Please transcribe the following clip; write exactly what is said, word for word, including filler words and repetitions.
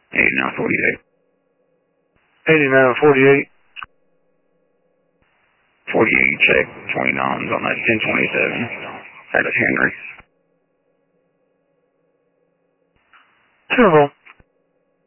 eighty-nine forty-eight. eighty-nine forty-eight. forty-eight check, twenty-nines on that ten twenty-seven. That is Henry. Terrible.